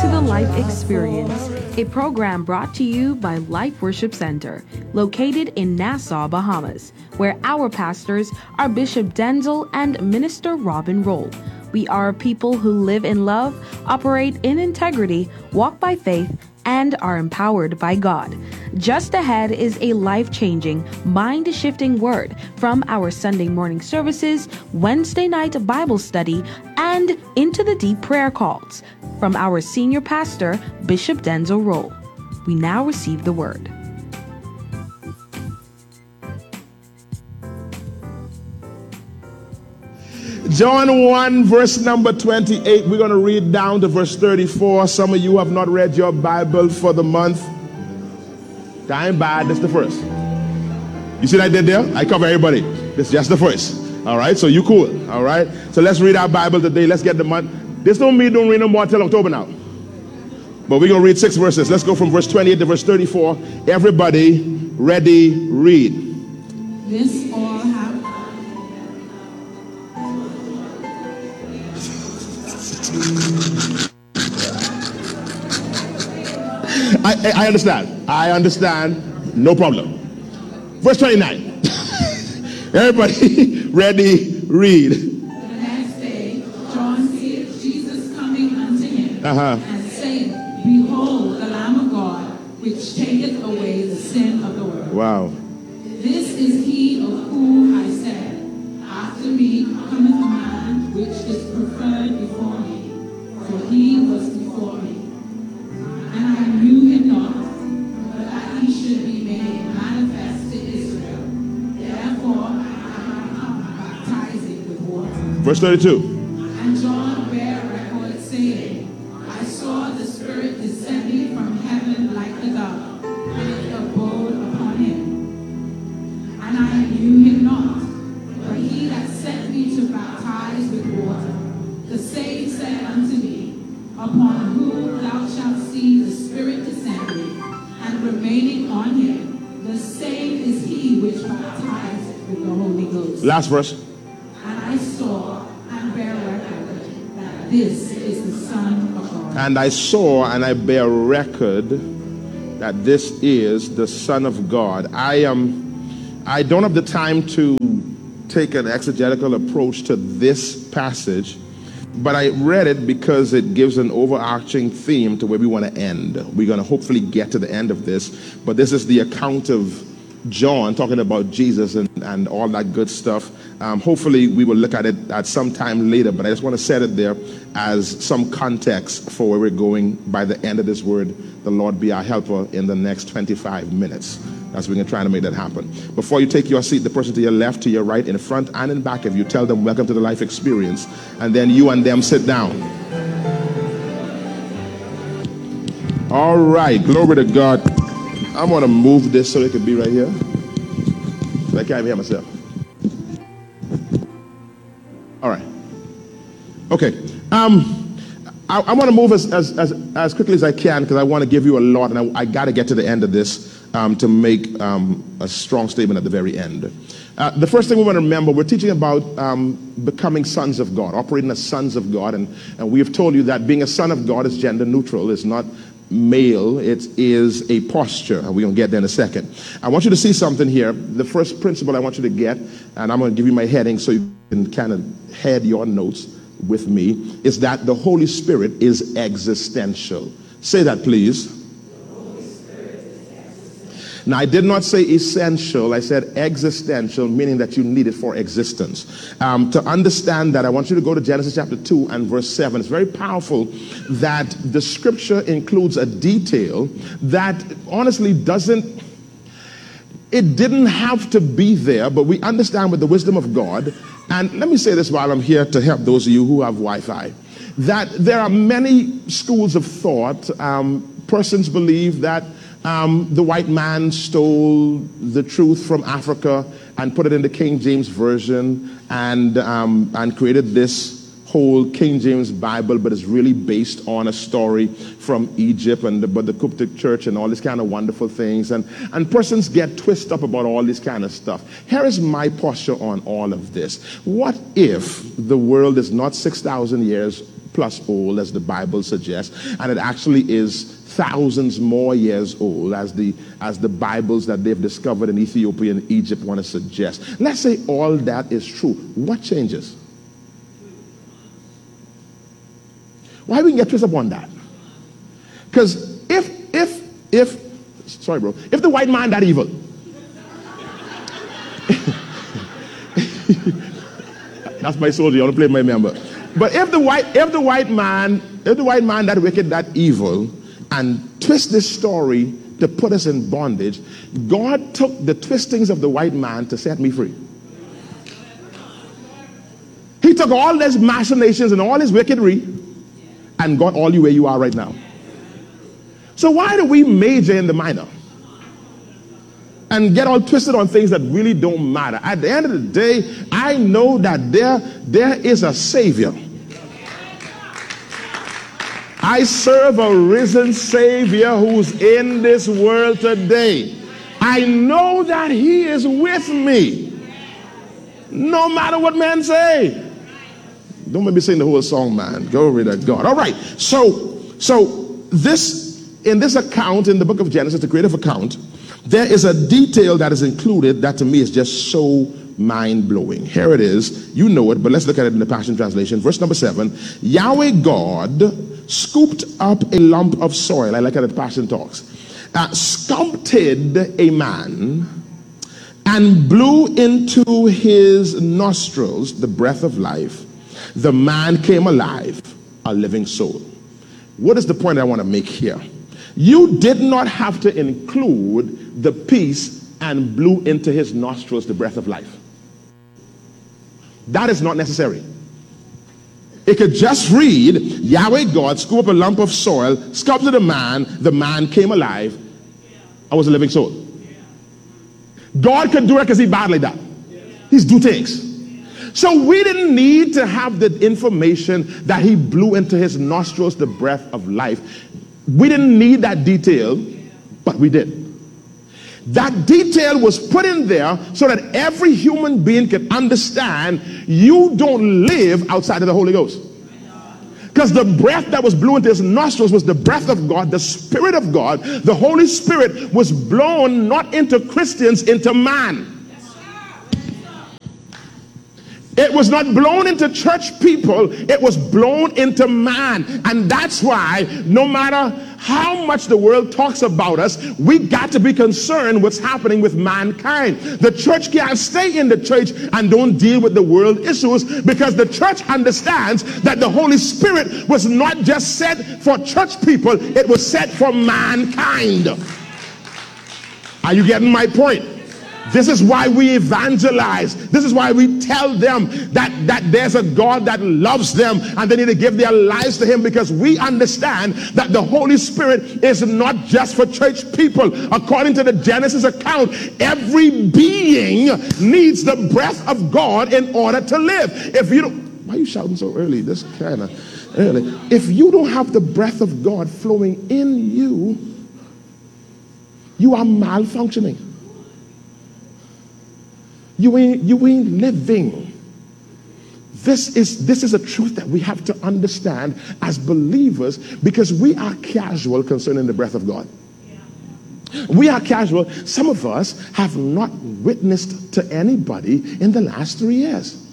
to the Life Experience, a program brought to you by Life Worship Center, located in Nassau, Bahamas, where our pastors are Bishop Denzel and Minister Robin Roll. We are a people who live in love, operate in integrity, walk by faith, and are empowered by God. Just ahead is a life-changing, mind-shifting word from our Sunday morning services, Wednesday night Bible study, and Into the Deep prayer calls from our senior pastor, Bishop Denzel Roll. We now receive the word. John 1, verse number 28. We're going to read down to verse 34. Some of you have not read your Bible for the month. Time bad. That's the first. You see what I did there? I cover everybody. This is just the first. All right? So you cool. All right? So let's read our Bible today. Let's get the month. This don't mean don't read no more until October now. But we're going to read 6 verses. Let's go from verse 28 to verse 34. Everybody ready, read. This all happened. I understand. I understand. No problem. Verse 29. Everybody ready, read. The next day, John seeth Jesus coming unto him, and saith, Behold, the Lamb of God, which taketh away the sin of the world. Wow. This is he of whom I said, After me cometh a man which is preferred before me, for he was before me. And I knew him not, but that he should be made manifest to Israel. Therefore I am baptizing with water. Verse 32. And John bare record, saying, I saw the Spirit descending from heaven like a dove, and it abode upon him. And I knew him not, but he that sent me to baptize with water, the same said unto me, Upon whom thou shalt see the Spirit descending and remaining on him, the same is he which baptizeth with the Holy Ghost. Last verse. And I saw and bear record that this is the Son of God. And I saw and I bear record that this is the Son of God. I don't have the time to take an exegetical approach to this passage, but I read it because it gives an overarching theme to where we want to end. We're going to hopefully get to the end of this, but this is the account of John talking about Jesus and all that good stuff. Hopefully we will look at it at some time later, but I just want to set it there as some context for where we're going by the end of this word. The Lord be our helper in the next 25 minutes. That's we're going to try to make that happen. Before you take your seat, the person to your left, to your right, in front and in back of you, tell them welcome to the Life Experience, and then you and them sit down. All right, glory to God. I'm going to move this so it can be right here. I can't even hear myself. All right. Okay. I want to move as quickly as I can because I want to give you a lot, and I got to get to the end of this to make a strong statement at the very end. The first thing we want to remember, we're teaching about becoming sons of God, operating as sons of God, and we have told you that being a son of God is gender neutral. It's not male, it is a posture. We're going to get there in a second. I want you to see something here. The first principle I want you to get, and I'm going to give you my heading so you can kind of head your notes with me, is that the Holy Spirit is existential. Say that, please. Now, I did not say essential. I said existential, meaning that you need it for existence. To understand that, I want you to go to Genesis chapter 2 and verse 7. It's very powerful that the scripture includes a detail that honestly didn't have to be there, but we understand with the wisdom of God. And let me say this while I'm here to help those of you who have Wi-Fi, that there are many schools of thought. Persons believe that the white man stole the truth from Africa and put it in the King James Version and created this whole King James Bible, but it's really based on a story from Egypt but the Coptic Church and all these kind of wonderful things. And persons get twisted up about all this kind of stuff. Here is my posture on all of this. What if the world is not 6,000 years plus old, as the Bible suggests, and it actually is thousands more years old, as the Bibles that they've discovered in Ethiopia and Egypt want to suggest. Let's say all that is true. What changes? Why we can get twisted up on that? Because if the white man that evil, that's my soldier, you want to play my member. But if the white man that wicked, that evil, and twist this story to put us in bondage, God took the twistings of the white man to set me free. He took all his machinations and all his wickedry and got all you where you are right now. So why do we major in the minor and get all twisted on things that really don't matter? At the end of the day, I know that there is a Savior. I serve a risen Savior who's in this world today. I know that He is with me, no matter what men say. Don't make me sing the whole song, man. Glory to God. All right. So in this account, in the book of Genesis, the creative account, there is a detail that is included that to me is just so mind-blowing. Here it is. You know it, but let's look at it in the Passion Translation. Verse number 7. Yahweh God scooped up a lump of soil. I like how the Passion talks. Sculpted a man and blew into his nostrils the breath of life. The man came alive, a living soul. What is the point I want to make here? You did not have to include the piece and blew into his nostrils the breath of life. That is not necessary. It could just read, Yahweh God scooped up a lump of soil, sculpted a man, the man came alive, I was a living soul. God could do it because He's bad like that. He's do things. So we didn't need to have the information that He blew into his nostrils the breath of life. We didn't need that detail, but we did. That detail was put in there so that every human being could understand you don't live outside of the Holy Ghost. Because the breath that was blew into his nostrils was the breath of God, the Spirit of God. The Holy Spirit was blown not into Christians, into man. It was not blown into church people, it was blown into man. And that's why no matter how much the world talks about us, we got to be concerned what's happening with mankind. The church can't stay in the church and don't deal with the world issues, because the church understands that the Holy Spirit was not just set for church people, it was set for mankind. Are you getting my point? This is why we evangelize. This is why we tell them that there's a God that loves them and they need to give their lives to Him, because we understand that the Holy Spirit is not just for church people. According to the Genesis account, every being needs the breath of God in order to live. If you don't, why are you shouting so early? This kind of early. If you don't have the breath of God flowing in you, you are malfunctioning. You ain't living. This is a truth that we have to understand as believers, because we are casual concerning the breath of God. We are casual. Some of us have not witnessed to anybody in the last 3 years,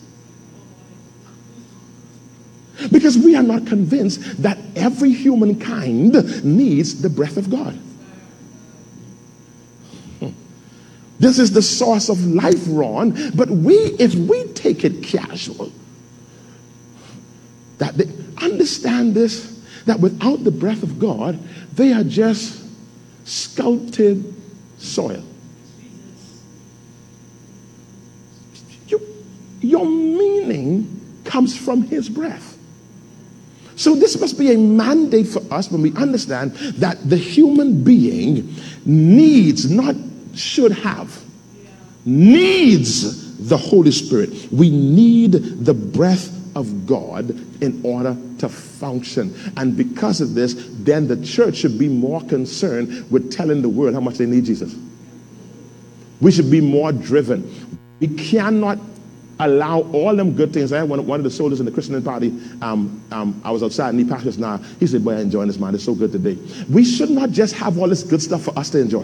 because we are not convinced that every humankind needs the breath of God. This is the source of life, Ron. But if we take it casual, that they understand this, that without the breath of God, they are just sculpted soil. Your meaning comes from His breath. So this must be a mandate for us when we understand that the human being needs, not should have, needs the Holy Spirit. We need the breath of God in order to function. And because of this, then the church should be more concerned with telling the world how much they need Jesus. We should be more driven. We cannot allow all them good things. I had one of the soldiers in the Christian party. I was outside and he passed us now. He said, boy, I'm enjoying this, man. It's so good today. We should not just have all this good stuff for us to enjoy.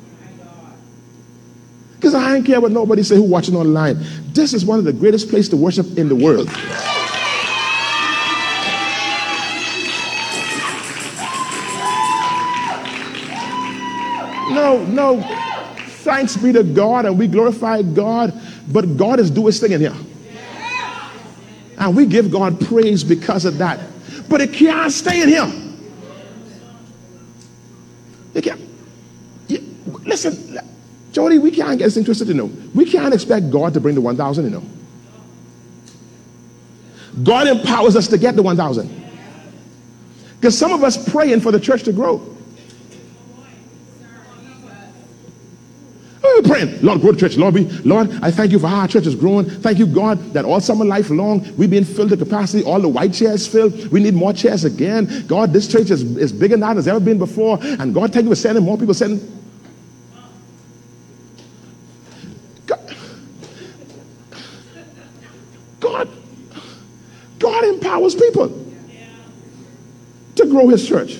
Because I don't care what nobody say who watching online. This is one of the greatest places to worship in the world. No. Thanks be to God, and we glorify God, but God is doing his thing in here. And we give God praise because of that. But it can't stay in here. It can't. Listen, Jody, we can't get this interested, We can't expect God to bring the 1,000, God empowers us to get the 1,000. Because some of us praying for the church to grow. We're praying, Lord, grow the church. Lord, I thank you for how our church is growing. Thank you, God, that all summer life long, we've been filled to capacity. All the white chairs filled. We need more chairs again. God, this church is bigger now than it's ever been before. And God, thank you for sending more people. God empowers people to grow his church.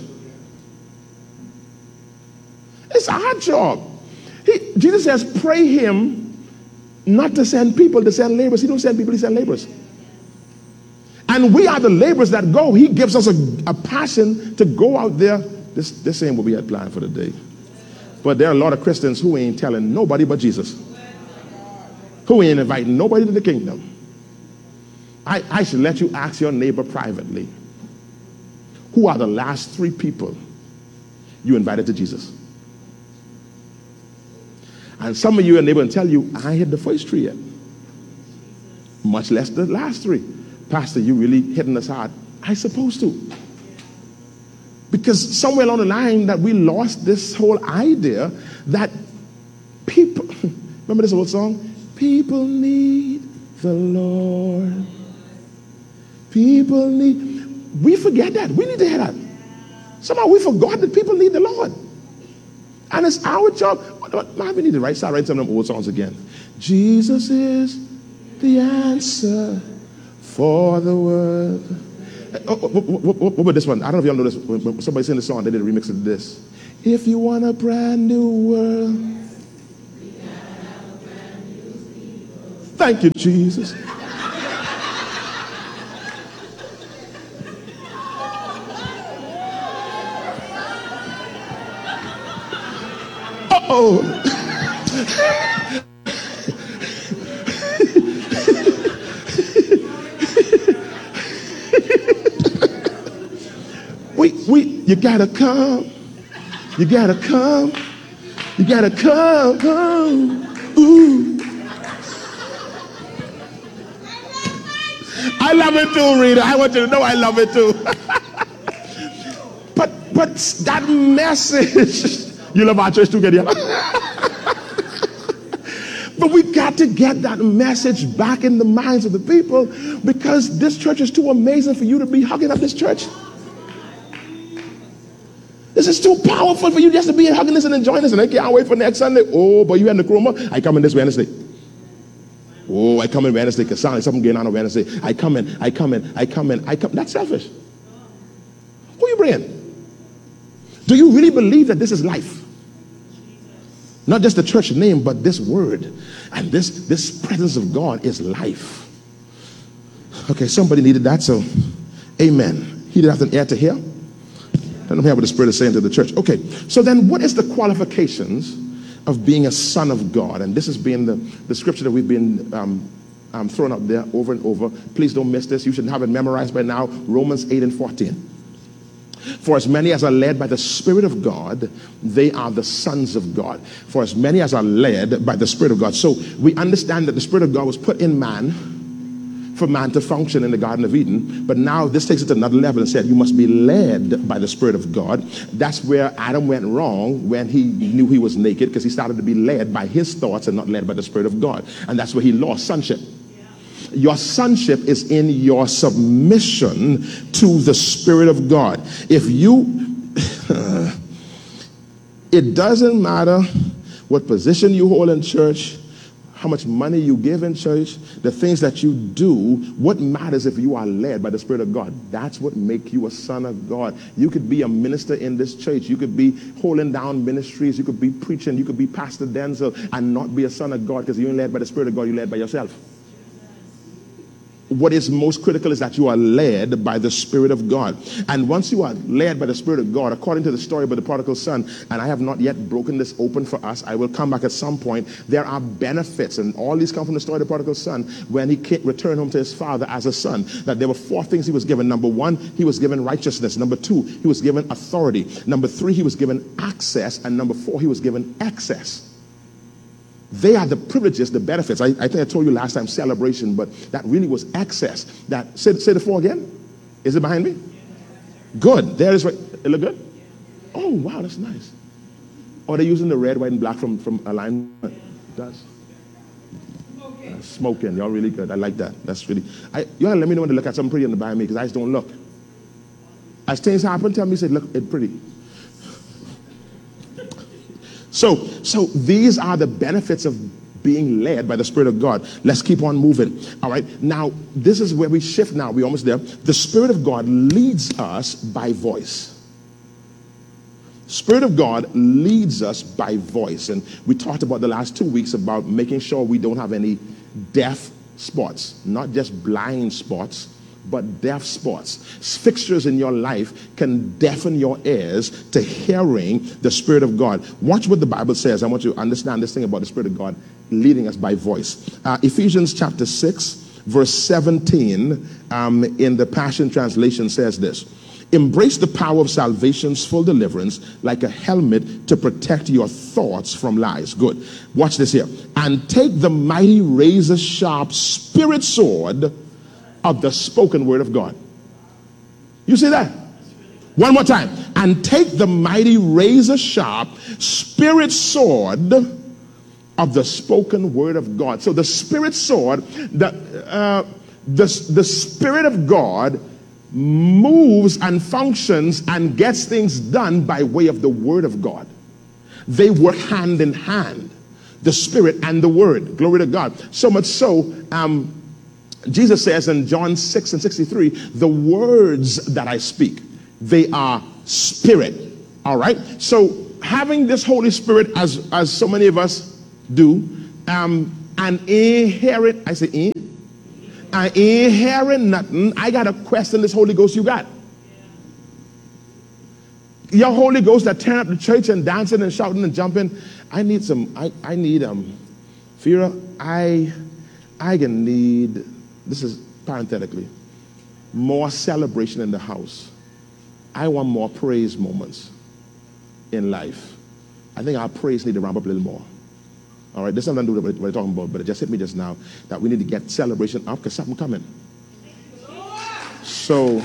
It's our job. Jesus says, pray him not to send people, to send laborers. He don't send people, he sends laborers. And we are the laborers that go. He gives us a passion to go out there. This ain't what we had planned for today. But there are a lot of Christians who ain't telling nobody but Jesus. Who ain't inviting nobody to the kingdom. I should let you ask your neighbor privately. Who are the last 3 people you invited to Jesus? And some of you, your neighbor, will tell you, I ain't hit the first 3 yet. Much less the last 3. Pastor, you really hitting us hard. I supposed to. Because somewhere along the line that we lost this whole idea that people, remember this old song? People need the Lord. People need, we forget that. We need to hear that. Somehow we forgot that people need the Lord. And it's our job. Man, we need to start writing some of them old songs again. Jesus is the answer for the world. What about this one? I don't know if y'all know this. When somebody sing the song, they did a remix of this. If you want a brand new world. Thank you, Jesus. Uh-oh. You gotta come. You gotta come. You gotta come. Ooh. I love it too, Rita. I want you to know I love it too. but that message, you love our church too, Gideon. But we got to get that message back in the minds of the people, because this church is too amazing for you to be hugging up this church. This is too powerful for you just to be hugging this and enjoying this. And I can't wait for next Sunday. Oh, but you had the chroma. I come in this Wednesday. Oh, I come in Wednesday because something going on Wednesday. I come in. That's selfish. Who you bringing? Do you really believe that this is life? Not just the church name, but this word. And this presence of God is life. Okay, somebody needed that, so amen. He didn't have an ear to hear. I don't know what the Spirit is saying to the church. Okay, so then what is the qualifications of being a son of God? And this has been the scripture that we've been throwing up there over and over. Please don't miss this. You should have it memorized by now. Romans 8:14. For as many as are led by the Spirit of God, they are the sons of God. For as many as are led by the Spirit of God. So we understand that the Spirit of God was put in man for man to function in the Garden of Eden. But now this takes it to another level and said you must be led by the Spirit of God. That's where Adam went wrong when he knew he was naked, because he started to be led by his thoughts and not led by the Spirit of God. And that's where he lost sonship. Your sonship is in your submission to the Spirit of God. If you, it doesn't matter what position you hold in church, how much money you give in church, the things that you do. What matters if you are led by the Spirit of God? That's what makes you a son of God. You could be a minister in this church. You could be holding down ministries. You could be preaching. You could be Pastor Denzel and not be a son of God because you ain't led by the Spirit of God. You're led by yourself. What is most critical is that you are led by the Spirit of God. And once you are led by the Spirit of God, according to the story about the prodigal son, and I have not yet broken this open for us, I will come back at some point, there are benefits, and all these come from the story of the prodigal son, when he returned home to his father as a son, that there were 4 things he was given. Number 1, he was given righteousness. Number 2, he was given authority. Number 3, he was given access. And number 4, he was given excess. They are the privileges, the benefits. I think I told you last time, celebration, but that really was excess. That say the 4 again. Is it behind me? Good. There is right. It look good? Oh, wow, that's nice. Oh, they're using the red, white, and black from alignment. It does. Smoking. Y'all really good. I like that. That's really. You gotta let me know when to look at something pretty in the behind me because I just don't look. As things happen, tell me, say, look, it's pretty. So these are the benefits of being led by the Spirit of God. Let's keep on moving. All right. Now, this is where we shift now. We're almost there. The Spirit of God leads us by voice. Spirit of God leads us by voice. And we talked about the last 2 weeks about making sure we don't have any deaf spots, not just blind spots, but deaf spots. Fixtures in your life can deafen your ears to hearing the Spirit of God. Watch what the Bible says. I want you to understand this thing about the Spirit of God leading us by voice. Ephesians chapter 6, verse 17 in the Passion Translation says this. Embrace the power of salvation's full deliverance like a helmet to protect your thoughts from lies. Good. Watch this here. And take the mighty razor-sharp spirit sword of the spoken word of God. You see that? One more time. And take the mighty razor-sharp spirit sword of the spoken word of God. So the spirit sword, the Spirit of God moves and functions and gets things done by way of the word of God. They work hand in hand, the Spirit and the word. Glory to God. So much so, Jesus says in John 6 and 63, the words that I speak, they are spirit. All right. So having this Holy Spirit, as so many of us do, and inherit, I say I ain't hearing nothing. I got to question this Holy Ghost you got. Your Holy Ghost that turn up the church and dancing and shouting and jumping. I need Fira, I can need, this is parenthetically, more celebration in the house. I want more praise moments in life. I think our praise need to ramp up a little more. All right, this has nothing to do with what we're talking about, but it just hit me just now that we need to get celebration up because something coming. So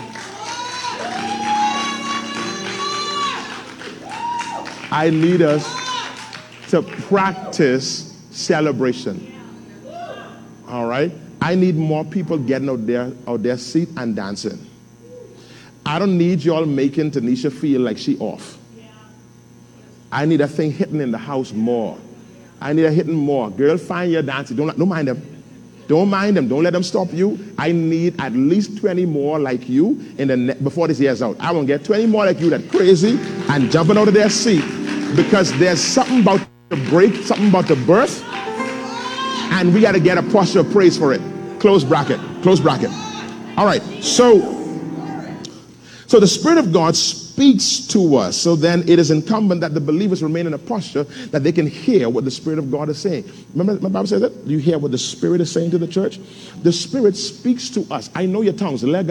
I need us to practice celebration. All right, I need more people getting out their seat and dancing. I don't need y'all making Tanisha feel like she off. I need that thing hitting in the house more. I need a hitting more. Girl, find your dancing. Don't mind them. Don't mind them. Don't let them stop you. I need at least 20 more like you before this year's out. I want to get 20 more like you that crazy and jumping out of their seat because there's something about the break, something about the birth, and we got to get a posture of praise for it. Close bracket. Close bracket. All right. So the Spirit of God speaks to us. So then it is incumbent that the believers remain in a posture that they can hear what the Spirit of God is saying. Remember my Bible says that? You hear what the Spirit is saying to the church? The Spirit speaks to us. I know your tongues. I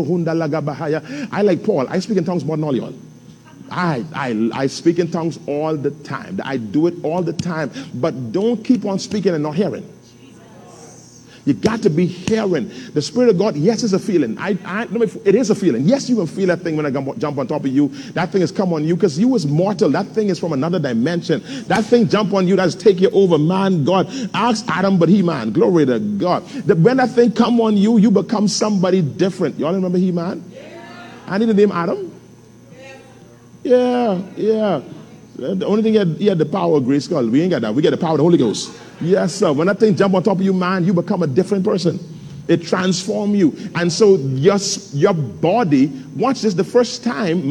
like Paul. I speak in tongues more than all y'all. I speak in tongues all the time. I do it all the time. But don't keep on speaking and not hearing. You got to be hearing. The Spirit of God, yes, it's a feeling. It is a feeling. Yes, you can feel that thing when I jump on top of you. That thing has come on you because you was mortal. That thing is from another dimension. That thing jump on you, that's take you over. Man, God, ask Adam, but He-Man. Glory to God. When that thing come on you, you become somebody different. Y'all remember He-Man? Yeah. I need the name Adam. Yeah. The only thing he had the power of Grace Skull. We ain't got that. We get the power of the Holy Ghost. Yes, sir. When that thing jump on top of you, man, you become a different person. It transforms you. And so your body, watch this, the first time,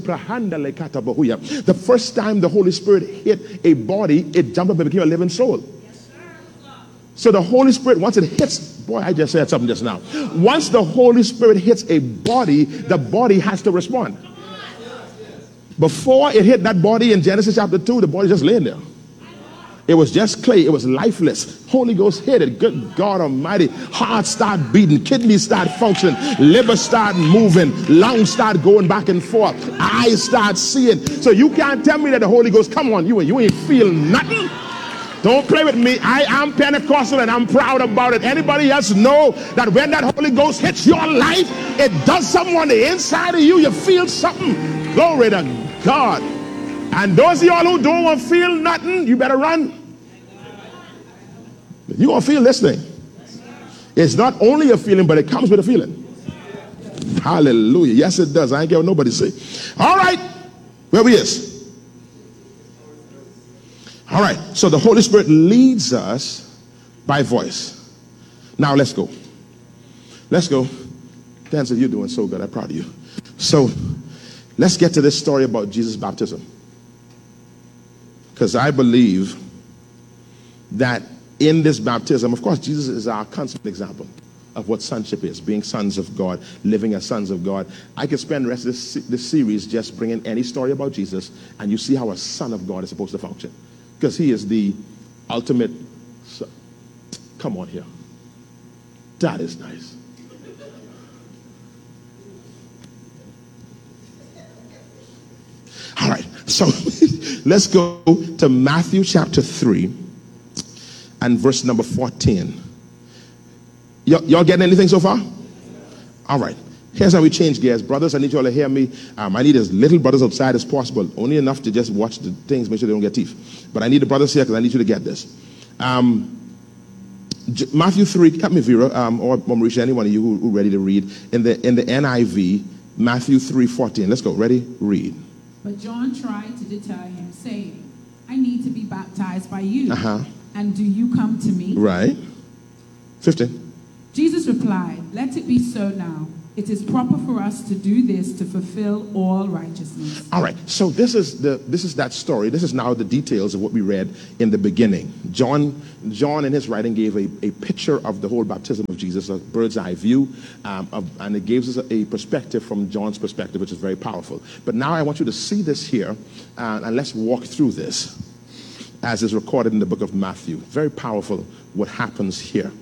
the first time the Holy Spirit hit a body, it jumped up and became a living soul. So the Holy Spirit, once it hits, boy, I just said something just now. Once the Holy Spirit hits a body, the body has to respond. Before it hit that body in Genesis chapter 2, the body just laying there. It was just clay. It was lifeless. Holy Ghost hit it. Good God Almighty. Heart start beating. Kidneys start functioning. Liver start moving. Lungs start going back and forth. Eyes start seeing. So you can't tell me that the Holy Ghost, come on, you ain't feel nothing. Don't play with me. I am Pentecostal and I'm proud about it. Anybody else know that when that Holy Ghost hits your life, it does something on the inside of you. You feel something. Glory to God. And those of y'all who don't want to feel nothing, you better run. You're going to feel this thing. It's not only a feeling, but it comes with a feeling. Hallelujah. Yes, it does. I ain't care what nobody say. All right. Where we is? All right. So the Holy Spirit leads us by voice. Now let's go. Let's go. Dancer, you're doing so good. I'm proud of you. So let's get to this story about Jesus' baptism. Because I believe that in this baptism, of course, Jesus is our constant example of what sonship is, being sons of God, living as sons of God. I could spend the rest of this series just bringing any story about Jesus, and you see how a son of God is supposed to function. Because he is the ultimate son. Come on here. That is nice. All right, so let's go to Matthew chapter 3 and verse number 14. Y'all getting anything so far? All right, here's how we change gears. Brothers, I need y'all to hear me. I need as little brothers outside as possible, only enough to just watch the things, make sure they don't get teeth. But I need the brothers here because I need you to get this. Matthew 3, help me, Vera, or Marisha, any one of you who ready to read. In the NIV, Matthew 3:14. Let's go, ready? Read. But John tried to deter him, saying, I need to be baptized by you, and do you come to me? Right. 15. Jesus replied, let it be so now. It is proper for us to do this to fulfill all righteousness. All right. So this is that story. This is now the details of what we read in the beginning. John in his writing gave a picture of the whole baptism of Jesus, a bird's eye view, and it gives us a perspective from John's perspective, which is very powerful. But now I want you to see this here, and let's walk through this as is recorded in the book of Matthew. Very powerful what happens here.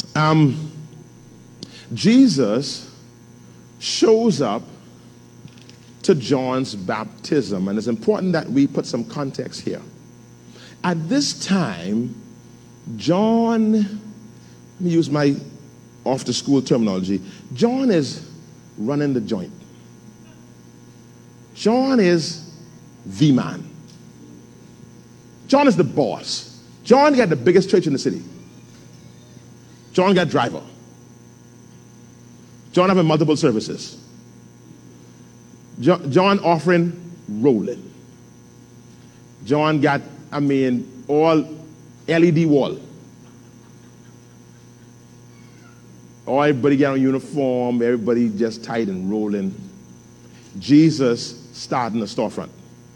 Jesus shows up to John's baptism, and it's important that we put some context here. At this time, John, let me use my off-the-school terminology, John is running the joint. John is the man. John is the boss. John got the biggest church in the city. John got driver. John having multiple services. John offering rolling. John got, all LED wall. Everybody got on uniform. Everybody just tight and rolling. Jesus starting the storefront.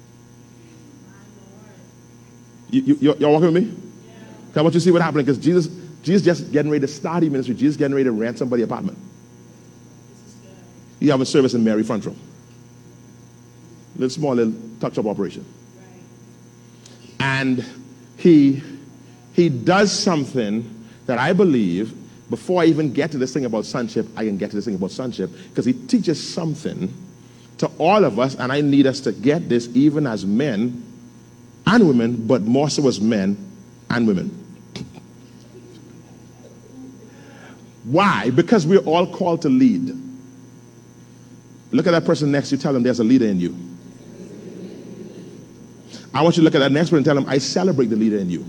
Y'all walking with me? Yeah. I want you to see what happened, because Jesus just getting ready to start his ministry. Jesus getting ready to rent somebody's apartment. You have a service in Mary front room. Little touch-up operation. Right. And he does something that I believe, before I even get to this thing about sonship, I can get to this thing about sonship, because he teaches something to all of us, and I need us to get this even as men and women, but more so as men and women. Why? Because we're all called to lead. Look at that person next to you, tell them there's a leader in you. I want you to look at that next person and tell them, I celebrate the leader in you.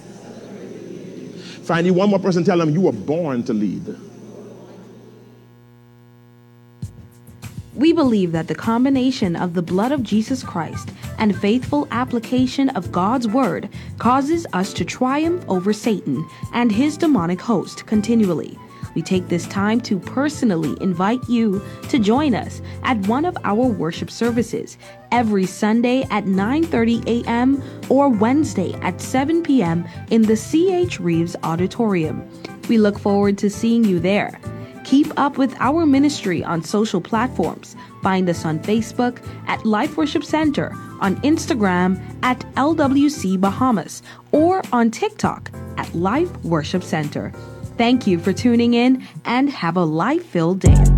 Find you one more person, tell them you were born to lead. We believe that the combination of the blood of Jesus Christ and faithful application of God's Word causes us to triumph over Satan and his demonic host continually. We take this time to personally invite you to join us at one of our worship services every Sunday at 9:30 a.m. or Wednesday at 7 p.m. in the C.H. Reeves Auditorium. We look forward to seeing you there. Keep up with our ministry on social platforms. Find us on Facebook at Life Worship Center, on Instagram at LWC Bahamas, or on TikTok at Life Worship Center. Thank you for tuning in and have a life-filled day.